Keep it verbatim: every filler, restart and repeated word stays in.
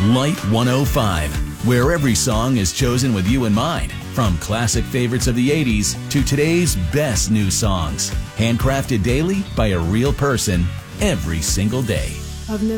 Light one oh five, where every song is chosen with you in mind. From classic favorites of the eighties to today's best new songs. Handcrafted daily by a real person every single day. I've never